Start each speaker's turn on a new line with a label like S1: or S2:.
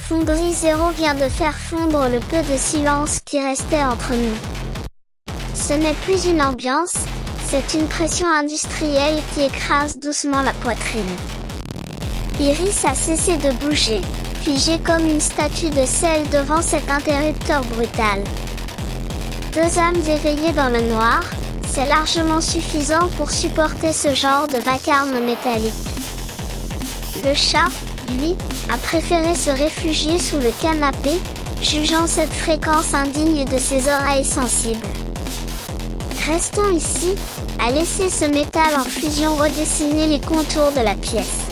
S1: Fonderie Zéro vient de faire fondre le peu de silence qui restait entre nous. Ce n'est plus une ambiance, c'est une pression industrielle qui écrase doucement la poitrine. Iris a cessé de bouger, figée comme une statue de sel devant cet interrupteur brutal. 2 âmes éveillées dans le noir, c'est largement suffisant pour supporter ce genre de vacarme métallique. Le chat, lui, a préféré se réfugier sous le canapé, jugeant cette fréquence indigne de ses oreilles sensibles. Restons ici, à laisser ce métal en fusion redessiner les contours de la pièce.